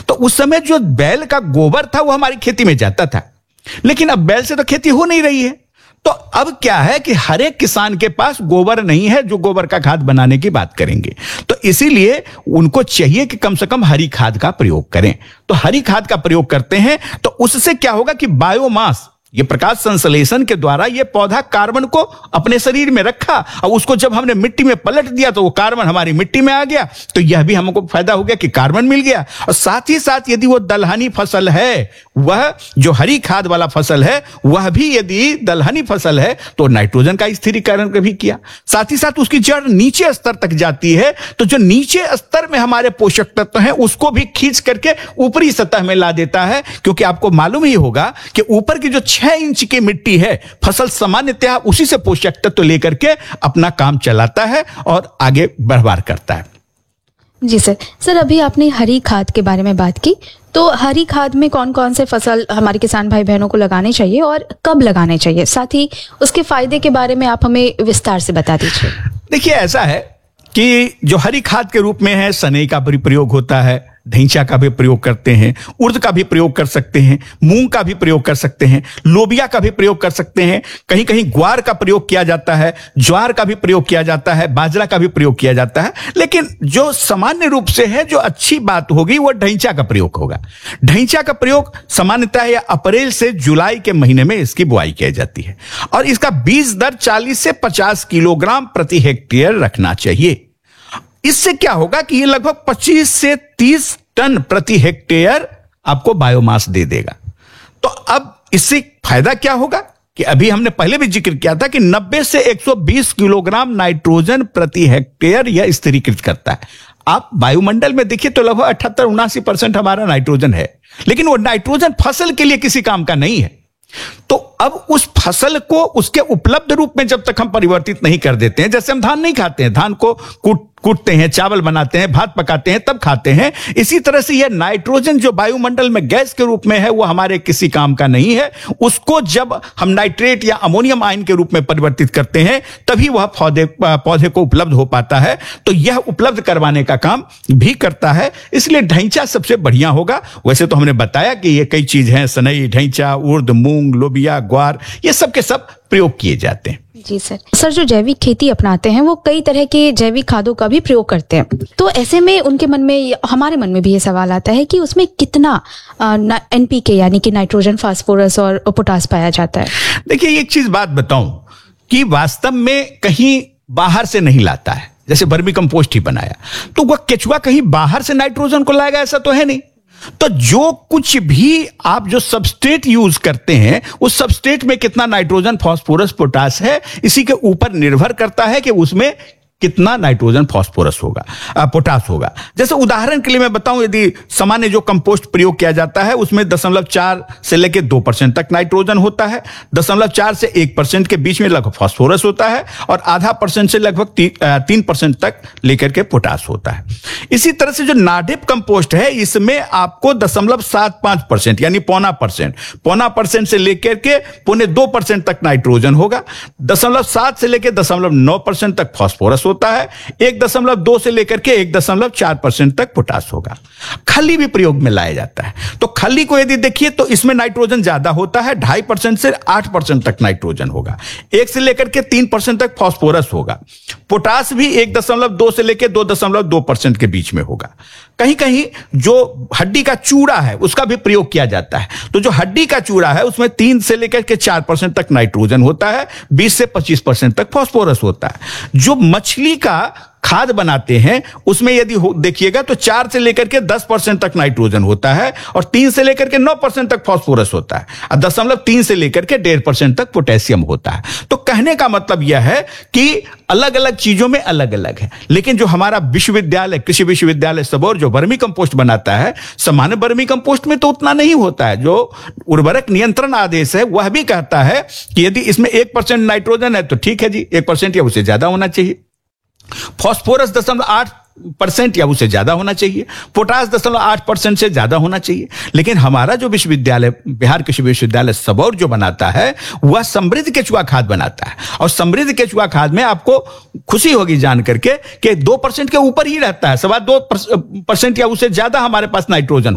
तो उस समय जो बैल का गोबर था वो हमारी खेती में जाता था, लेकिन अब बैल से तो खेती हो नहीं रही है। तो अब क्या है कि हर एक किसान के पास गोबर नहीं है जो गोबर का खाद बनाने की बात करेंगे। तो इसीलिए उनको चाहिए कि कम से कम हरी खाद का प्रयोग करें। तो हरी खाद का प्रयोग करते हैं तो उससे क्या होगा कि बायोमास, ये प्रकाश संश्लेषण के द्वारा ये पौधा कार्बन को अपने शरीर में रखा और उसको जब हमने मिट्टी में पलट दिया तो वो कार्बन हमारी मिट्टी में आ गया। तो यह भी हमको फायदा हो गया कि कार्बन मिल गया। और साथ ही साथ यदि वो दलहनी फसल है, वह जो हरी खाद वाला फसल है, वह भी यदि दलहनी फसल है तो नाइट्रोजन का स्थिरीकरण भी किया। साथ ही साथ उसकी जड़ नीचे स्तर तक जाती है, तो जो नीचे स्तर में हमारे पोषक तत्व हैं उसको भी खींच करके ऊपरी सतह में ला देता है। क्योंकि आपको मालूम ही होगा कि ऊपर की जो 6 इंच की मिट्टी है, फसल सामान्यतः उसी से पोषक तत्व लेकर के अपना काम चलाता है और आगे बढ़वार करता है। जी सर, अभी आपने हरी खाद के बारे में बात की, तो हरी खाद में कौन कौन से फसल हमारे किसान भाई बहनों को लगाने चाहिए और कब लगाने चाहिए, साथ ही उसके फायदे के बारे में आप हमें विस्तार से बता दीजिए। देखिए, ऐसा है कि जो हरी खाद के रूप में है, सनई का भी प्रयोग होता है, ढैंचा का भी प्रयोग करते हैं, उड़द का भी प्रयोग कर सकते हैं, मूंग का भी प्रयोग कर सकते हैं, लोबिया का भी प्रयोग कर सकते हैं, कहीं कहीं ग्वार का प्रयोग किया जाता है, ज्वार का भी प्रयोग किया जाता है, बाजरा का भी प्रयोग किया जाता है। लेकिन जो सामान्य रूप से है, जो अच्छी बात होगी, वो ढैंचा का प्रयोग होगा। ढैंचा का प्रयोग सामान्यतः या अप्रैल से जुलाई के महीने में इसकी बुआई की जाती है और इसका बीज दर 40 से 50 किलोग्राम प्रति हेक्टेयर रखना चाहिए। इससे क्या होगा कि ये लगभग 25 से 30 टन प्रति हेक्टेयर आपको बायोमास दे देगा। तो अब इससे फायदा क्या होगा कि अभी हमने पहले भी जिक्र किया था कि 90 से 120 किलोग्राम नाइट्रोजन प्रति हेक्टेयर यह स्थिरीकृत करता है। आप वायुमंडल में देखिए तो लगभग 78-79% हमारा नाइट्रोजन है, लेकिन वो नाइट्रोजन फसल के लिए किसी काम का नहीं है। तो अब उस फसल को उसके उपलब्ध रूप में जब तक हम परिवर्तित नहीं कर देते हैं, जैसे हम धान नहीं खाते हैं, धान को कूटते हैं, चावल बनाते हैं, भात पकाते हैं, तब खाते हैं, इसी तरह से यह नाइट्रोजन जो वायुमंडल में गैस के रूप में है, वो हमारे किसी काम का नहीं है। उसको जब हम नाइट्रेट या अमोनियम आयन के रूप में परिवर्तित करते हैं, तभी वह पौधे को उपलब्ध हो पाता है। तो यह उपलब्ध करवाने का काम भी करता है, इसलिए ढैंचा सबसे बढ़िया होगा। वैसे तो हमने बताया कि ये कई चीज हैं, सनई, ढैंचा, उर्द, मूंग, लोबिया, ग्वार, ये सब के सब प्रयोग किए जाते हैं। जी सर, जो जैविक खेती अपनाते हैं वो कई तरह के जैविक खादों का भी प्रयोग करते हैं। तो ऐसे में उनके मन में, हमारे मन में भी ये सवाल आता है कि उसमें कितना NPK यानी कि नाइट्रोजन, फास्फोरस और पोटास पाया जाता है। देखिए, एक चीज बात बताऊं कि वास्तव में कहीं बाहर से नहीं लाता है। जैसे वर्मी कंपोस्ट ही बनाया तो वह केचुआ कहीं बाहर से नाइट्रोजन को लाएगा, ऐसा तो है नहीं। तो जो कुछ भी आप जो सबस्ट्रेट यूज करते हैं, उस सबस्ट्रेट में कितना नाइट्रोजन, फास्फोरस, पोटास है, इसी के ऊपर निर्भर करता है कि उसमें कितना नाइट्रोजन, फास्फोरस होगा, पोटास होगा। जैसे उदाहरण के लिए मैं बताऊं, यदि सामान्य जो कंपोस्ट प्रयोग किया जाता है उसमें 0.4 से लेकर 2% तक नाइट्रोजन होता है, 0.4 से 1% के बीच में लगभग फास्फोरस होता है और 0.5% से लगभग 3% तक लेकर के पोटास होता है। इसी तरह से जो नाडिप कंपोस्ट है, इसमें आपको 0.75% यानी 0.25% से लेकर के 0.25% तक नाइट्रोजन होगा, 0.7 से लेकर 0.9% तक फास्फोरस होता है, 1.2 से लेकर के 1.4% तक पोटास होगा। खली भी प्रयोग में लाया जाता है। तो खली को यदि देखिए तो इसमें नाइट्रोजन ज्यादा होता है, 2.5% से 8% तक नाइट्रोजन होगा, 1 से लेकर के 3% तक फास्फोरस होगा। पोटास भी 1.2 से लेकर 2.2% के बीच में होगा। कहीं कहीं जो हड्डी का चूड़ा है उसका भी प्रयोग किया जाता है। तो जो हड्डी का चूड़ा है उसमें 3 से लेकर के 4% तक नाइट्रोजन होता है, 20 से 25% तक फास्फोरस होता है। जो मछली का खाद बनाते हैं उसमें यदि देखिएगा तो 4 से लेकर के 10% तक नाइट्रोजन होता है और 3 से लेकर के 9% तक फास्फोरस होता है और 0.3 से लेकर के 1.5% तक पोटेशियम होता है। तो कहने का मतलब यह है कि अलग अलग चीजों में अलग अलग है। लेकिन जो हमारा विश्वविद्यालय, कृषि विश्वविद्यालय सबौर जो वर्मी कंपोस्ट बनाता है, सामान्य वर्मी कंपोस्ट में तो उतना नहीं होता है। जो उर्वरक नियंत्रण आदेश है वह भी कहता है कि यदि इसमें 1% नाइट्रोजन है तो ठीक है जी, 1% या उससे ज्यादा होना चाहिए। फास्फोरस 0.8% या उससे ज्यादा होना चाहिए, पोटास 0.8% से ज्यादा होना चाहिए। लेकिन हमारा जो विश्वविद्यालय, बिहार कृषि विश्वविद्यालय सबौर जो बनाता है, वह समृद्ध केचुआ खाद बनाता है और समृद्ध केचुआ खाद में आपको खुशी होगी जान करके कि 2% के ऊपर ही रहता है, 2.25% या उससे ज्यादा हमारे पास नाइट्रोजन